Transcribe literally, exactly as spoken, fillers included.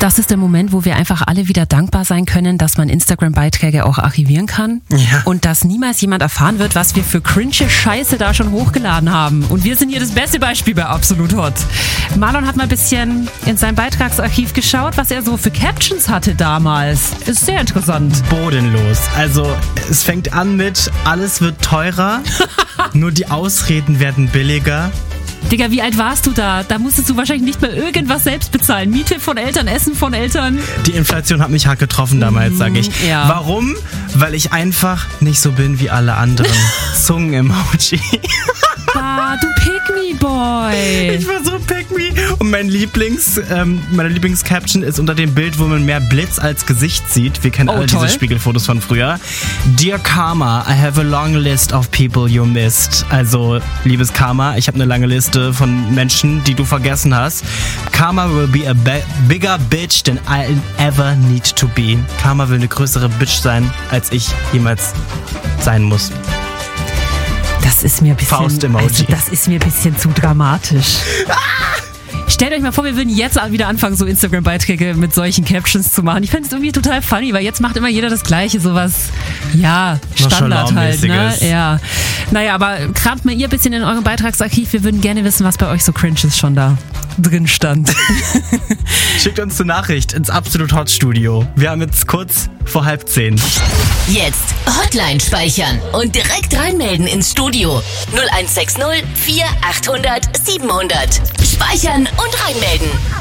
Das ist der Moment, wo wir einfach alle wieder dankbar sein können, dass man Instagram-Beiträge auch archivieren kann. Ja. Und dass niemals jemand erfahren wird, was wir für cringe Scheiße da schon hochgeladen haben. Und wir sind hier das beste Beispiel bei Absolut Hot. Marlon hat mal ein bisschen in sein Beitragsarchiv geschaut, was er so für Captions hatte damals. Ist sehr interessant. Bodenlos. Also es fängt an mit, alles wird teurer, nur die Ausreden werden billiger. Digga, wie alt warst du da? Da musstest du wahrscheinlich nicht mehr irgendwas selbst bezahlen. Miete von Eltern, Essen von Eltern. Die Inflation hat mich hart getroffen damals, sage ich. Ja. Warum? Weil ich einfach nicht so bin wie alle anderen. Zungen-Emoji. Ah, du Pick-me-Boy. Ich war so pick-me. Und mein Lieblings, ähm, meine Lieblings-Caption ist unter dem Bild, wo man mehr Blitz als Gesicht sieht. Wir kennen Oh, alle toll. diese Spiegelfotos von früher. Dear Karma, I have a long list of people you missed. Also, liebes Karma, ich habe eine lange Liste von Menschen, die du vergessen hast. Karma will be a be- bigger bitch than I'll ever need to be. Karma will eine größere Bitch sein, als ich jemals sein muss. Das ist mir ein bisschen, Faust-Emoji. also das ist mir ein bisschen zu dramatisch. Stellt euch mal vor, wir würden jetzt wieder anfangen, so Instagram-Beiträge mit solchen Captions zu machen. Ich fände es irgendwie total funny, weil jetzt macht immer jeder das Gleiche, sowas, ja, Standard halt, ne? Ja. Naja, aber kramt mal ihr ein bisschen in eurem Beitragsarchiv. Wir würden gerne wissen, was bei euch so Cringes schon da drin stand. Schickt uns eine Nachricht ins Absolut Hot Studio. Wir haben jetzt kurz vor halb zehn. Jetzt Hotline speichern und direkt reinmelden ins Studio. null eins sechs null vier achthundert siebenhundert. Speichern und reinmelden.